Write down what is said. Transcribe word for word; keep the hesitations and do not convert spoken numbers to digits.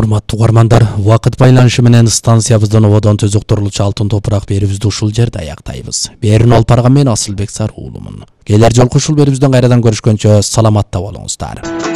Урматтуу угармандар, убакыт байланышы менен станциябыздан ободон төз уктурулчу алтын топурак берүүбүздү ушул жерде аяктайбыз. Берүүнү алып барган мен Асылбек Саруулумун. Келер жолку ушул берүүбүздөн кайрадан көрүшкөнчө саламатта болуңуздар.